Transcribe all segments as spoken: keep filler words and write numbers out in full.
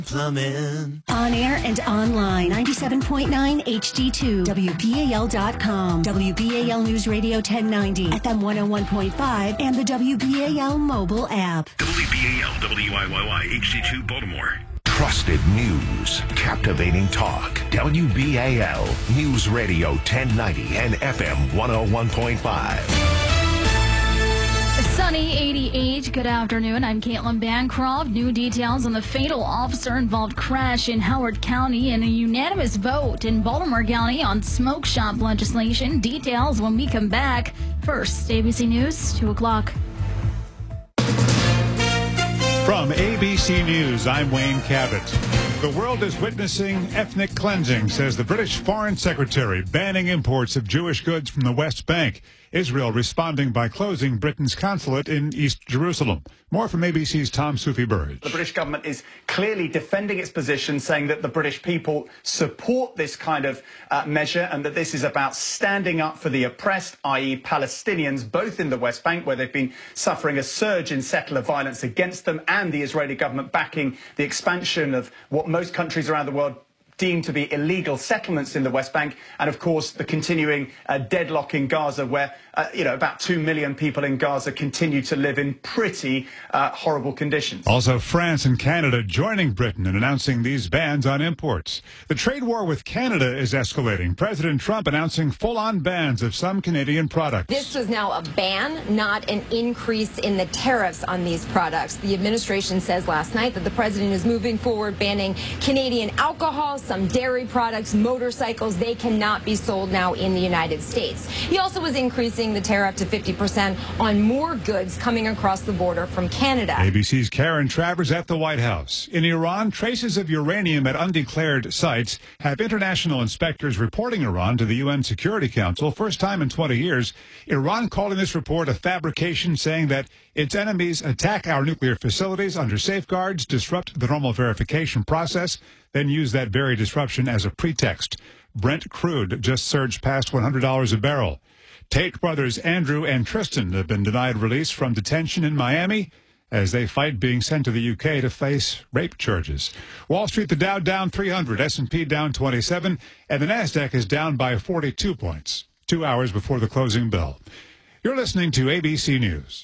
Plumbing. On air and online, ninety-seven point nine H D two, W B A L dot com, W B A L News Radio ten ninety, F M one oh one point five, and the W B A L mobile app. W B A L, W I Y Y, H D two, Baltimore. Trusted news, captivating talk. W B A L News Radio ten ninety and F M one oh one point five. Sunny, eighty-eight. Good afternoon. I'm Caitlin Bancroft. New details on the fatal officer-involved crash in Howard County and a unanimous vote in Baltimore County on smoke shop legislation. Details when we come back. First, A B C News, two o'clock. From A B C News, I'm Wayne Cabot. The world is witnessing ethnic cleansing, says the British Foreign Secretary, banning imports of Jewish goods from the West Bank. Israel responding by closing Britain's consulate in East Jerusalem. More from A B C's Tom Sufi Burridge. The British government is clearly defending its position, saying that the British people support this kind of uh, measure and that this is about standing up for the oppressed, that is Palestinians, both in the West Bank, where they've been suffering a surge in settler violence against them, and the Israeli government backing the expansion of what most countries around the world deemed to be illegal settlements in the West Bank, and of course the continuing uh, deadlock in Gaza, where uh, you know about two million people in Gaza continue to live in pretty uh, horrible conditions. Also, France and Canada joining Britain in announcing these bans on imports. The trade war with Canada is escalating. President Trump announcing full-on bans of some Canadian products. This was now a ban, not an increase in the tariffs on these products. The administration says last night that the president is moving forward banning Canadian alcohol, some dairy products, motorcycles. They cannot be sold now in the United States. He also was increasing the tariff to fifty percent on more goods coming across the border from Canada. A B C's Karen Travers at the White House. In Iran, traces of uranium at undeclared sites have international inspectors reporting Iran to the U N Security Council. First time in twenty years. Iran calling this report a fabrication, saying that its enemies attack our nuclear facilities under safeguards, disrupt the normal verification process, then use that very disruption as a pretext. Brent crude just surged past one hundred dollars a barrel. Tate brothers Andrew and Tristan have been denied release from detention in Miami as they fight being sent to the U K to face rape charges. Wall Street, the Dow down three hundred, S and P down twenty-seven, and the NASDAQ is down by forty-two points, two hours before the closing bell. You're listening to A B C News.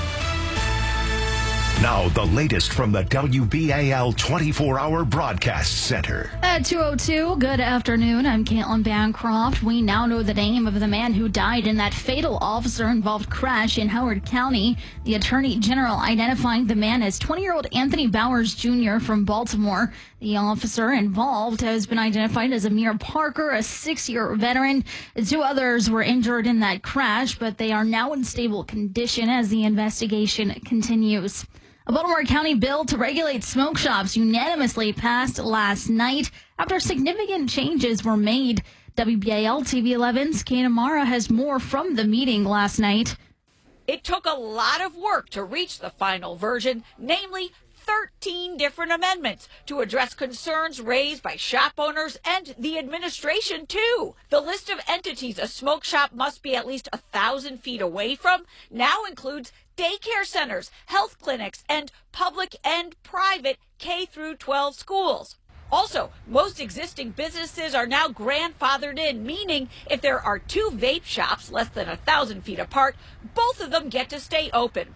Now, the latest from the W B A L twenty-four hour Broadcast Center. At two oh two, good afternoon. I'm Caitlin Bancroft. We now know the name of the man who died in that fatal officer-involved crash in Howard County. The Attorney General identifying the man as twenty-year-old Anthony Bowers Junior from Baltimore. The officer involved has been identified as Amir Parker, a six-year veteran. Two others were injured in that crash, but they are now in stable condition as the investigation continues. A Baltimore County bill to regulate smoke shops unanimously passed last night after significant changes were made. W B A L T V eleven's Kate Amara has more from the meeting last night. It took a lot of work to reach the final version, namely thirteen different amendments to address concerns raised by shop owners and the administration, too. The list of entities a smoke shop must be at least a thousand feet away from now includes daycare centers, health clinics, and public and private K through twelve schools. Also, most existing businesses are now grandfathered in, meaning if there are two vape shops less than a thousand feet apart, both of them get to stay open.